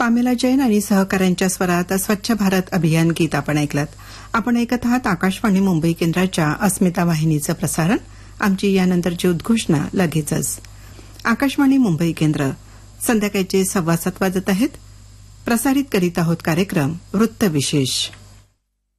Pamela Jain आणि सहकाऱ्यांच्या स्वरात स्वच्छ भारत अभियान गीत आपण ऐकलं. आपण ऐकत आहात आकाशवाणी मुंबई केंद्राच्या अस्मिता वाहिनीचं प्रसारण. आमची यानंतरची उद्घोषणा लगेचच. आकाशवाणी मुंबई केंद्र संध्याकाळचे 7:15 वाजत आहेत. प्रसारित करीत आहोत कार्यक्रम वृत्तविशेष.